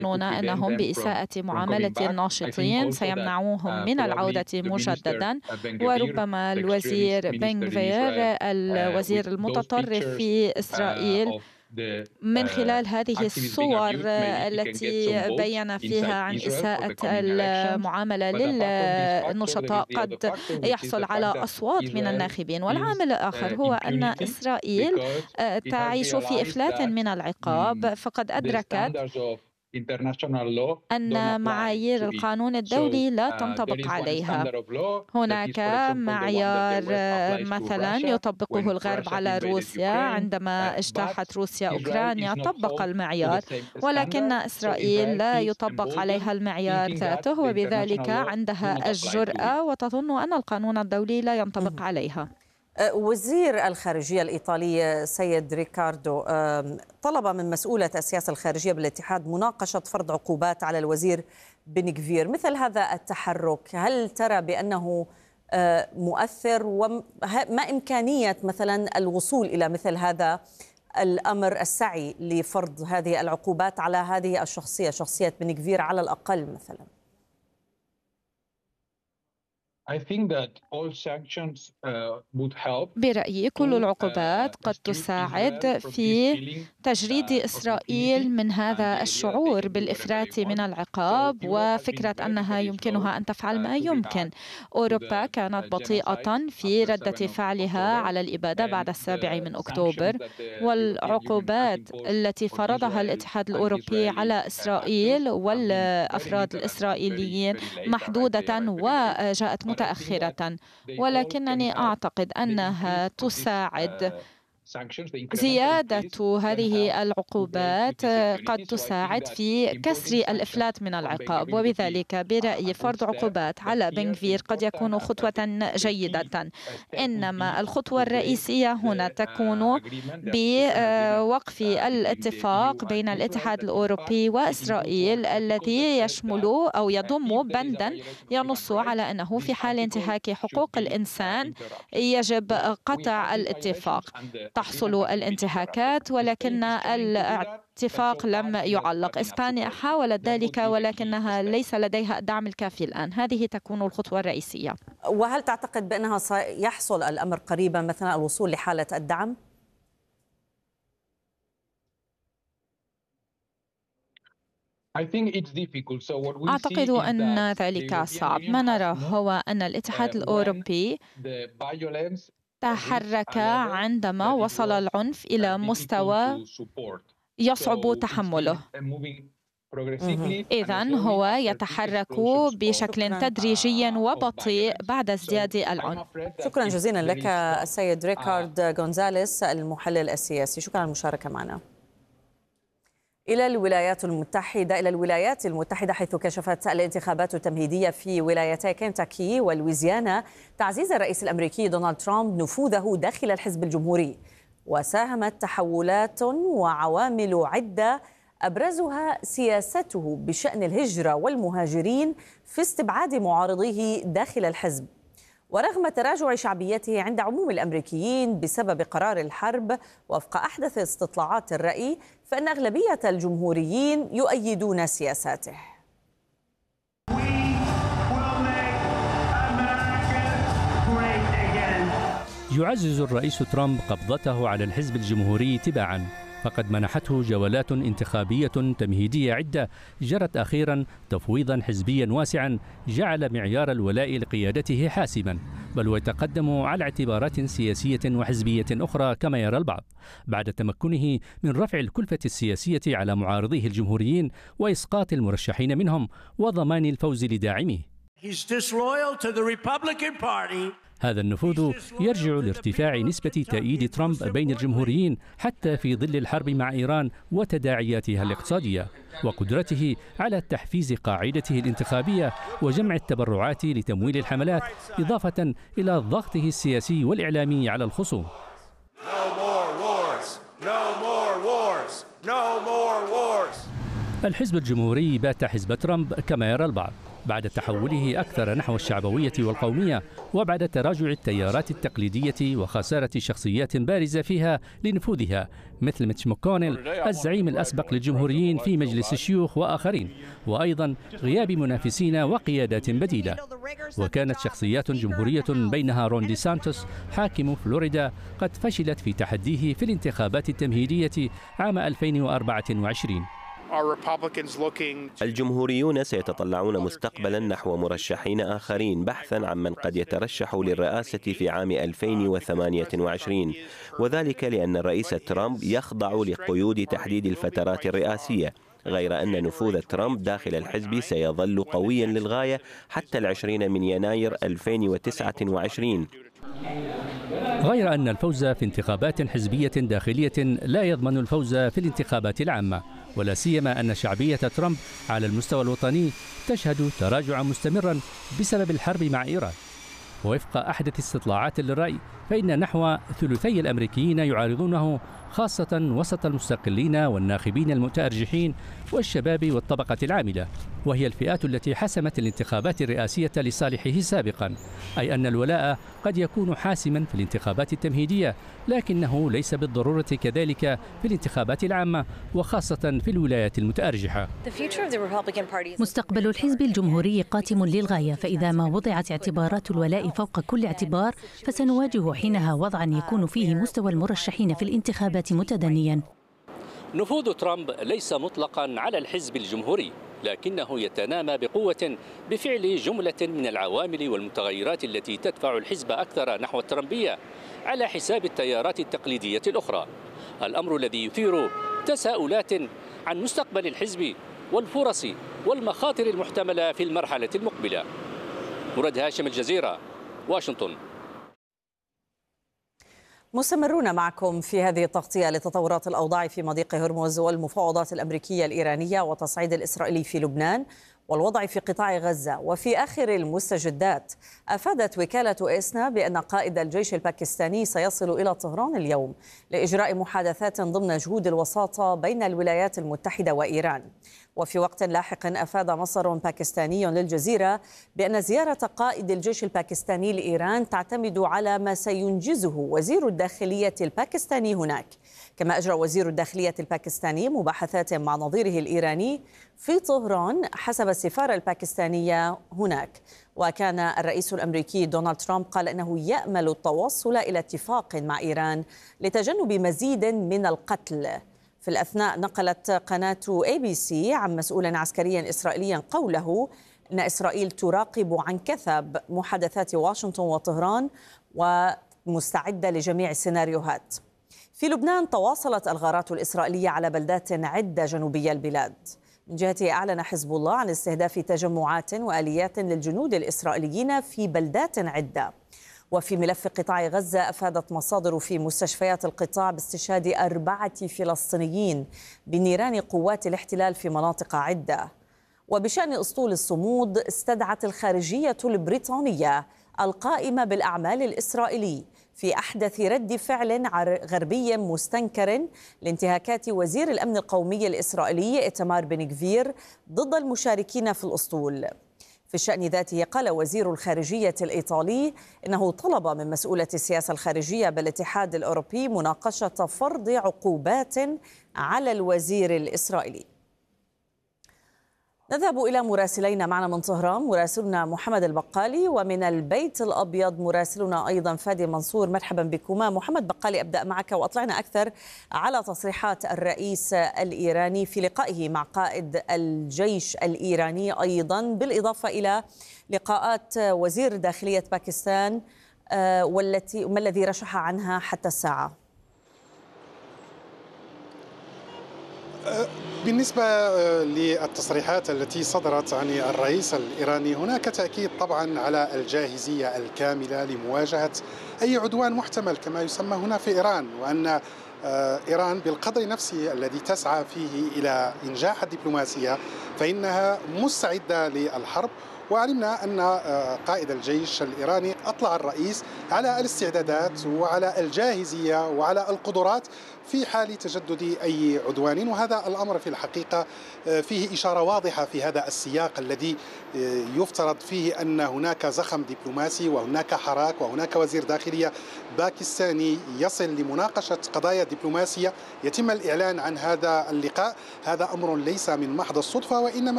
أنهم بإساءة معاملة الناشطين سيمنعوهم من العودة مجددا. وربما الوزير بنغفير الوزير المتطرف في إسرائيل من خلال هذه الصور التي بين فيها عن إساءة المعاملة للنشطاء قد يحصل على أصوات من الناخبين. والعامل الآخر هو أن إسرائيل تعيش في إفلات من العقاب، فقد أدركت أن معايير القانون الدولي لا تنطبق عليها. هناك معيار مثلا يطبقه الغرب على روسيا، عندما اجتاحت روسيا أوكرانيا طبق المعيار، ولكن إسرائيل لا يطبق عليها المعيار ذاته، وبذلك عندها الجرأة وتظن أن القانون الدولي لا ينطبق عليها. وزير الخارجية الإيطالي سيد ريكاردو طلب من مسؤولة السياسة الخارجية بالاتحاد مناقشة فرض عقوبات على الوزير بن-غفير. مثل هذا التحرك هل ترى بأنه مؤثر، وما إمكانية مثلا الوصول إلى مثل هذا الأمر، السعي لفرض هذه العقوبات على هذه الشخصية، شخصية بن-غفير على الأقل مثلا؟ برأيي كل العقوبات قد تساعد في تجريد إسرائيل من هذا الشعور بالإفلات من العقاب، وفكرة أنها يمكنها أن تفعل ما يمكن. أوروبا كانت بطيئة في ردة فعلها على الإبادة بعد 7 أكتوبر، والعقوبات التي فرضها الاتحاد الأوروبي على إسرائيل والأفراد الإسرائيليين محدودة وجاءت متأخرة، ولكنني أعتقد أنها تساعد. زيادة هذه العقوبات قد تساعد في كسر الإفلات من العقاب، وبذلك برأيي فرض عقوبات على بن-غفير قد يكون خطوة جيدة. إنما الخطوة الرئيسية هنا تكون بوقف الاتفاق بين الاتحاد الأوروبي وإسرائيل الذي يشمل أو يضم بندا ينص على أنه في حال انتهاك حقوق الإنسان يجب قطع الاتفاق. تحصل الانتهاكات ولكن الاتفاق لم يعلق. إسبانيا حاولت ذلك ولكنها ليس لديها الدعم الكافي الآن. هذه تكون الخطوة الرئيسية. وهل تعتقد بأنها سيحصل الأمر قريبا مثلا الوصول لحالة الدعم؟ أعتقد أن ذلك صعب. ما نراه هو أن الاتحاد الأوروبي تحرك عندما وصل العنف إلى مستوى يصعب تحمله. إذن هو يتحرك بشكل تدريجي وبطيء بعد ازدياد العنف. شكرا جزيلا لك السيد ريكارد غونزاليس المحلل السياسي، شكرا على المشاركة معنا. إلى الولايات المتحدة حيث كشفت الانتخابات التمهيدية في ولايتي كنتاكي ولويزيانا تعزيز الرئيس الأمريكي دونالد ترامب نفوذه داخل الحزب الجمهوري، وساهمت تحولات وعوامل عدة أبرزها سياسته بشأن الهجرة والمهاجرين في استبعاد معارضيه داخل الحزب. ورغم تراجع شعبيته عند عموم الأمريكيين بسبب قرار الحرب وفق أحدث استطلاعات الرأي، فإن أغلبية الجمهوريين يؤيدون سياساته. يعزز الرئيس ترامب قبضته على الحزب الجمهوري تباعاً، فقد منحته جولات انتخابية تمهيدية عدة جرت أخيرا تفويضا حزبيا واسعا جعل معيار الولاء لقيادته حاسما، بل ويتقدم على اعتبارات سياسية وحزبية أخرى كما يرى البعض، بعد تمكنه من رفع الكلفة السياسية على معارضيه الجمهوريين وإسقاط المرشحين منهم وضمان الفوز لداعميه. هذا النفوذ يرجع لارتفاع نسبة تأييد ترامب بين الجمهوريين حتى في ظل الحرب مع إيران وتداعياتها الاقتصادية، وقدرته على تحفيز قاعدته الانتخابية وجمع التبرعات لتمويل الحملات، إضافة إلى ضغطه السياسي والإعلامي على الخصوم. الحزب الجمهوري بات حزب ترامب كما يرى البعض، بعد تحوله أكثر نحو الشعبوية والقومية، وبعد تراجع التيارات التقليدية وخسارة شخصيات بارزة فيها لنفوذها مثل ميتش ماكونيل الزعيم الأسبق للجمهوريين في مجلس الشيوخ وآخرين، وأيضا غياب منافسين وقيادات بديلة. وكانت شخصيات جمهورية بينها رون دي سانتوس حاكم فلوريدا قد فشلت في تحديه في الانتخابات التمهيدية عام 2024. الجمهوريون سيتطلعون مستقبلا نحو مرشحين آخرين بحثا عن من قد يترشح للرئاسة في عام 2028، وذلك لأن الرئيس ترامب يخضع لقيود تحديد الفترات الرئاسية، غير أن نفوذ ترامب داخل الحزب سيظل قويا للغاية حتى 20 من يناير 2029. غير أن الفوز في انتخابات حزبية داخلية لا يضمن الفوز في الانتخابات العامة، ولا سيما أن شعبية ترامب على المستوى الوطني تشهد تراجعا مستمرا بسبب الحرب مع إيران. ووفق أحدث استطلاعات للرأي فإن نحو ثلثي الأمريكيين يعارضونه، خاصة وسط المستقلين والناخبين المتأرجحين والشباب والطبقة العاملة، وهي الفئات التي حسمت الانتخابات الرئاسية لصالحه سابقا، أي أن الولاء قد يكون حاسما في الانتخابات التمهيدية، لكنه ليس بالضرورة كذلك في الانتخابات العامة، وخاصة في الولايات المتأرجحة. مستقبل الحزب الجمهوري قاتم للغاية، فإذا ما وضعت اعتبارات الولاء فوق كل اعتبار فسنواجه حينها وضعا يكون فيه مستوى المرشحين في الانتخابات متدنيا. نفوذ ترامب ليس مطلقا على الحزب الجمهوري، لكنه يتنامى بقوة بفعل جملة من العوامل والمتغيرات التي تدفع الحزب أكثر نحو الترامبية على حساب التيارات التقليدية الأخرى، الأمر الذي يثير تساؤلات عن مستقبل الحزب والفرص والمخاطر المحتملة في المرحلة المقبلة. مراد هاشم، الجزيرة، واشنطن. مستمرون معكم في هذه التغطية لتطورات الأوضاع في مضيق هرمز والمفاوضات الأمريكية الإيرانية والتصعيد الإسرائيلي في لبنان والوضع في قطاع غزة. وفي آخر المستجدات أفادت وكالة إسنا بأن قائد الجيش الباكستاني سيصل إلى طهران اليوم لإجراء محادثات ضمن جهود الوساطة بين الولايات المتحدة وإيران. وفي وقت لاحق أفاد مصدر باكستاني للجزيرة بأن زيارة قائد الجيش الباكستاني لإيران تعتمد على ما سينجزه وزير الداخلية الباكستاني هناك. كما أجرى وزير الداخلية الباكستاني مباحثات مع نظيره الإيراني في طهران حسب السفارة الباكستانية هناك. وكان الرئيس الأمريكي دونالد ترامب قال أنه يأمل التوصل إلى اتفاق مع إيران لتجنب مزيد من القتل. في الأثناء نقلت قناة ABC عن مسؤول عسكري إسرائيلي قوله أن إسرائيل تراقب عن كثب محادثات واشنطن وطهران ومستعدة لجميع السيناريوهات. في لبنان تواصلت الغارات الإسرائيلية على بلدات عدة جنوبية البلاد. من جهته أعلن حزب الله عن استهداف تجمعات وآليات للجنود الإسرائيليين في بلدات عدة. وفي ملف قطاع غزة أفادت مصادر في مستشفيات القطاع باستشهاد 4 فلسطينيين بنيران قوات الاحتلال في مناطق عدة. وبشأن أسطول الصمود استدعت الخارجية البريطانية القائمة بالأعمال الإسرائيلي في أحدث رد فعل غربي مستنكر لانتهاكات وزير الأمن القومي الإسرائيلي إيتمار بن غفير ضد المشاركين في الأسطول. في الشأن ذاته قال وزير الخارجية الإيطالي إنه طلب من مسؤولة السياسة الخارجية بالاتحاد الأوروبي مناقشة فرض عقوبات على الوزير الإسرائيلي. نذهب إلى مراسلين معنا من طهران، مراسلنا محمد البقالي، ومن البيت الأبيض مراسلنا أيضا فادي منصور. مرحبا بكما. محمد بقالي، أبدأ معك وأطلعنا أكثر على تصريحات الرئيس الإيراني في لقائه مع قائد الجيش الإيراني، أيضا بالإضافة إلى لقاءات وزير داخلية باكستان ما الذي رشح عنها حتى الساعة؟ بالنسبة للتصريحات التي صدرت عن الرئيس الإيراني، هناك تأكيد طبعا على الجاهزية الكاملة لمواجهة أي عدوان محتمل كما يسمى هنا في إيران، وأن إيران بالقدر نفسه الذي تسعى فيه إلى إنجاح الدبلوماسية فإنها مستعدة للحرب وعلمنا أن قائد الجيش الإيراني أطلع الرئيس على الاستعدادات وعلى الجاهزية وعلى القدرات في حال تجدد أي عدوان، وهذا الأمر في الحقيقة فيه إشارة واضحة في هذا السياق الذي يفترض فيه أن هناك زخم دبلوماسي وهناك حراك وهناك وزير داخلية باكستاني يصل لمناقشة قضايا دبلوماسية، يتم الإعلان عن هذا اللقاء. هذا أمر ليس من محض الصدفة وإنما